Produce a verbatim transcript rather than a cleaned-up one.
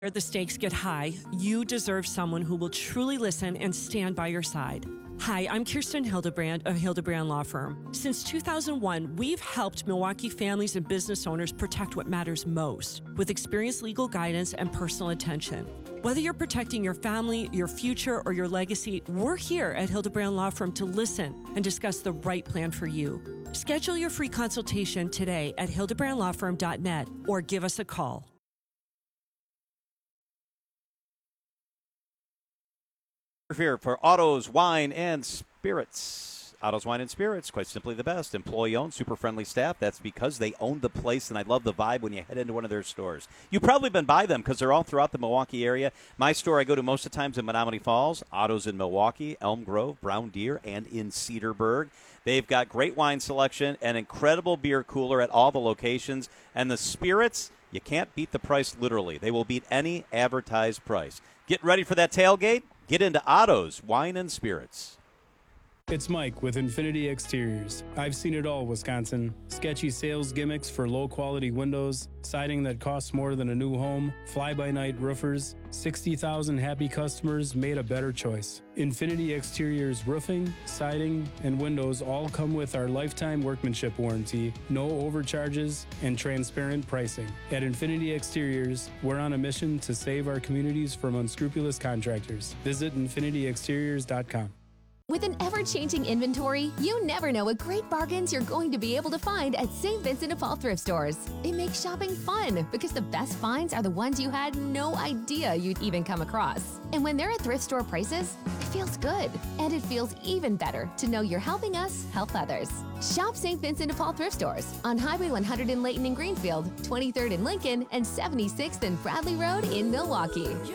Where the stakes get high, you deserve someone who will truly listen and stand by your side. Hi, I'm Kirsten Hildebrand of Hildebrand Law Firm. Since two thousand one, we've helped Milwaukee families and business owners protect what matters most with experienced legal guidance and personal attention. Whether you're protecting your family, your future, or your legacy, we're here at Hildebrand Law Firm to listen and discuss the right plan for you. Schedule your free consultation today at hildebrand law firm dot net or give us a call. Here for Autos, Wine, and Spirits. Autos, Wine, and Spirits, quite simply the best. Employee-owned, super-friendly staff. That's because they own the place, and I love the vibe when you head into one of their stores. You've probably been by them because they're all throughout the Milwaukee area. My store I go to most of the times in Menominee Falls. Autos in Milwaukee, Elm Grove, Brown Deer, and in Cedarburg. They've got great wine selection, an incredible beer cooler at all the locations, and the spirits, you can't beat the price literally. They will beat any advertised price. Get ready for that tailgate. Get into Autos, Wine, and Spirits. It's Mike with Infinity Exteriors. I've seen it all, Wisconsin. Sketchy sales gimmicks for low-quality windows, siding that costs more than a new home, fly-by-night roofers. sixty thousand happy customers made a better choice. Infinity Exteriors roofing, siding, and windows all come with our lifetime workmanship warranty, no overcharges, and transparent pricing. At Infinity Exteriors, we're on a mission to save our communities from unscrupulous contractors. Visit infinity exteriors dot com. With an ever-changing inventory, you never know what great bargains you're going to be able to find at Saint Vincent de Paul thrift stores. It makes shopping fun because the best finds are the ones you had no idea you'd even come across. And when they're at thrift store prices, it feels good. And it feels even better to know you're helping us help others. Shop Saint Vincent de Paul thrift stores on Highway one hundred in Layton and Greenfield, twenty-third in Lincoln, and seventy-sixth and Bradley Road in Milwaukee.